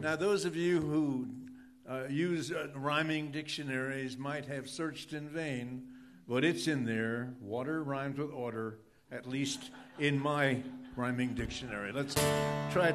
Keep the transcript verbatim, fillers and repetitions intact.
Now, those of you who uh, use uh, rhyming dictionaries might have searched in vain, but it's in there. Water rhymes with order, at least in my rhyming dictionary. Let's try